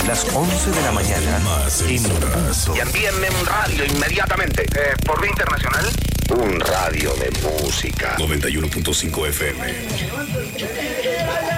Las 11 de la mañana en punto. Y envíenme un radio inmediatamente. ¿Por vía internacional? Un radio de música. 91.5 FM.